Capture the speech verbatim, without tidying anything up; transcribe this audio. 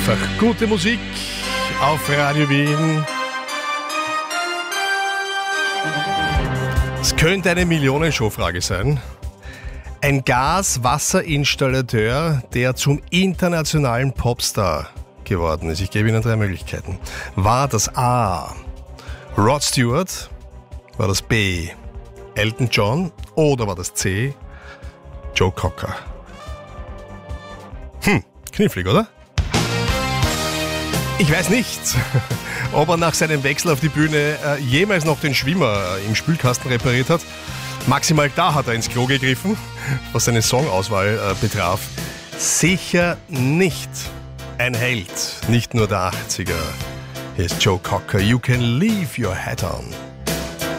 Einfach gute Musik auf Radio Wien. Es könnte eine Millionenshow-Frage sein. Ein Gas-Wasser-Installateur, der zum internationalen Popstar geworden ist. Ich gebe Ihnen drei Möglichkeiten. War das A. Rod Stewart? War das B. Elton John? Oder war das C. Joe Cocker? Hm, knifflig, oder? Ich weiß nicht, ob er nach seinem Wechsel auf die Bühne äh, jemals noch den Schwimmer äh, im Spülkasten repariert hat. Maximal da hat er ins Klo gegriffen, was seine Songauswahl äh, betraf. Sicher nicht ein Held, nicht nur der achtziger. Hier ist Joe Cocker, You Can Leave Your Hat On.